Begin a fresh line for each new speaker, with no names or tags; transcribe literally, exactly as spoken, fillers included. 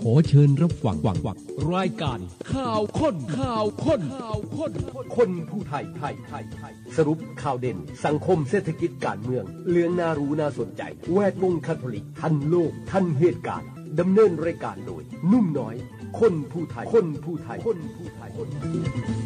อเชิญรับฟังรายการข่าวค้นข่าวค้นข่าวค้น
คนผู้ไทยไทยไทยไทยสรุปข่าวเด่นสังคมเศรษฐกิจการเมืองเรื่องน่ารู้น่าสนใจแวดวงคาทอลิกทันโลกทันเหตุการณ์ดำเนินรายการโดยนุ่มน้อยคนผู้ไทยคนผู้ไทยคนผู้ไทย